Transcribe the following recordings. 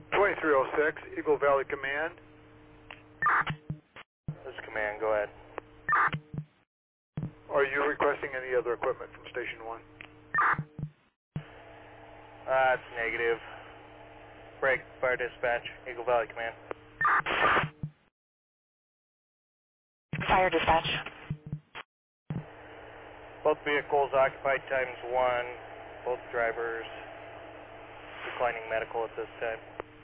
2306, Eagle Valley Command. This is Command, go ahead. Are you requesting any other equipment from Station 1? It's negative. Break, fire dispatch, Eagle Valley Command. Fire dispatch. Both vehicles occupied ×1, both drivers declining medical at this time.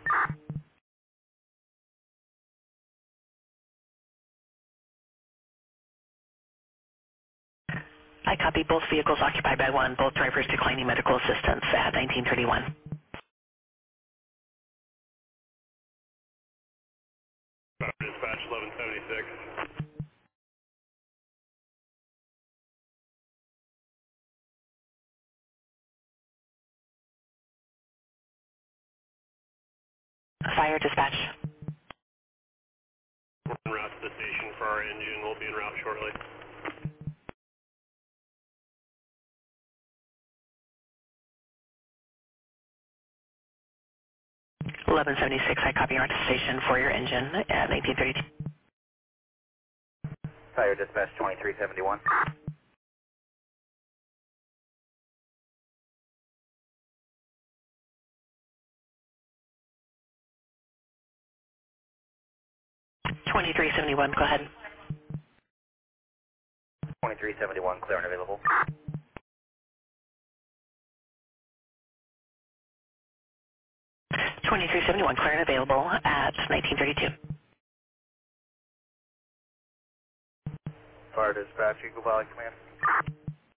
I copy both vehicles occupied by 1, both drivers declining medical assistance at 1931. Dispatch 1176. Fire dispatch. We're en route to the station for our engine. We'll be en route shortly. .1176, I copy your station for your engine at 1932. Fire dispatch 2371. .2371, go ahead. 2371, clear and available. .2371, clear and available at 1932. Fire dispatch, Eagle Valley Command.